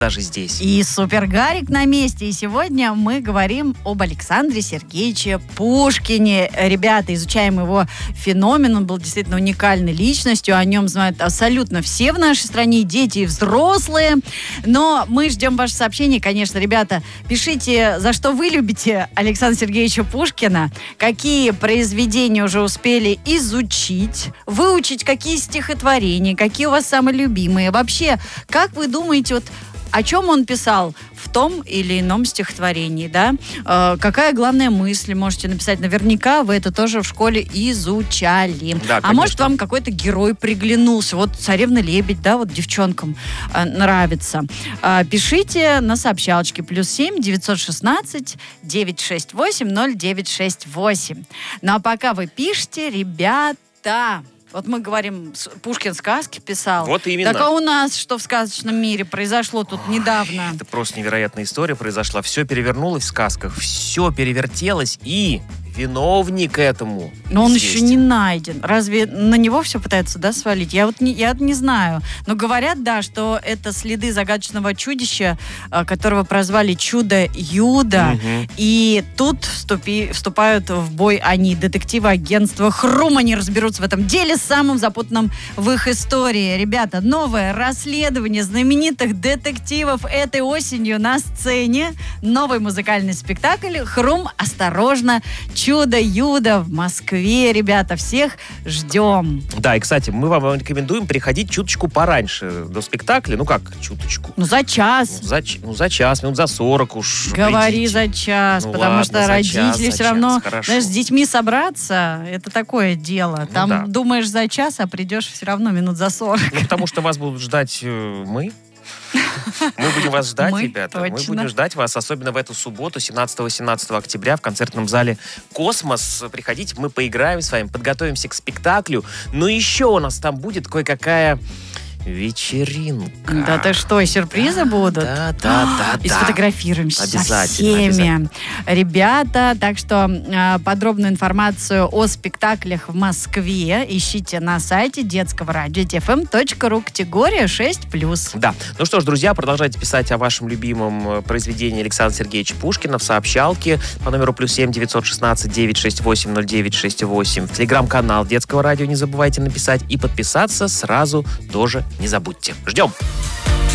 даже здесь. И Супер Гарик на месте. И сегодня мы говорим об Александре Сергеевиче Пушкине. Ребята, изучаем его феномен. Он был действительно уникальной личностью. О нем знают абсолютно все в нашей стране, дети и взрослые. Но мы ждем ваше сообщение. Конечно, ребята, пишите, за что вы любите Александра Сергеевича Пушкина, какие произведения уже успели изучить, выучить, какие стихотворения, какие у вас самые любимые. Вообще, как вы думаете, вот о чем он писал в том или ином стихотворении, да? Какая главная мысль можете написать? Наверняка вы это тоже в школе изучали. Да, а может, вам какой-то герой приглянулся? Вот «Царевна-лебедь», да, вот девчонкам нравится. Пишите на сообщалочке +7 916 968 0968. Ну а пока вы пишете, ребята... Вот мы говорим, Пушкин сказки писал. Вот именно. Так а у нас что в сказочном мире произошло тут недавно? Это просто невероятная история произошла. Все перевернулось в сказках, все перевертелось, и виновник этому Но он известен. еще не найден. Разве на него все пытаются, да, свалить? Я не знаю. Но говорят, да, что это следы загадочного чудища, которого прозвали Чудо-Юдо. Угу. И тут вступают в бой они, детективы агентства «Хрум». Они разберутся в этом деле, самым запутанным в их истории. Ребята, новое расследование знаменитых детективов этой осенью на сцене. Новый музыкальный спектакль «Хрум. Осторожно! Чудо-Юдо» в Москве. Ребята, всех ждем. Да, и, кстати, мы вам рекомендуем приходить чуточку пораньше до спектакля. Ну как чуточку? Ну, за час. За час, минут за 40 уж. Говори придите. за час, Ну потому ладно, что за родители час, все равно, хорошо. знаешь, с детьми собраться, это такое дело. Ну Там да. думаешь за час, а придешь все равно минут за 40. Ну, потому что вас будут ждать мы. Мы будем вас ждать, Мы, ребята. Мы точно. будем ждать вас, особенно в эту субботу, 17-18 октября, в концертном зале «Космос». Приходите, мы поиграем с вами, подготовимся к спектаклю. Но еще у нас там будет кое-какая вечеринка. Да ты что, сюрпризы будут? Да. И сфотографируемся со Обязательно, всеми. Ребята, так что подробную информацию о спектаклях в Москве ищите на сайте детского радио dfm.ru, категория 6+. Да. Ну что ж, друзья, продолжайте писать о вашем любимом произведении Александра Сергеевича Пушкина в сообщалке по номеру +7 916 968 0968. В телеграм-канал детского радио не забывайте написать и подписаться сразу тоже не забудьте. Ждем!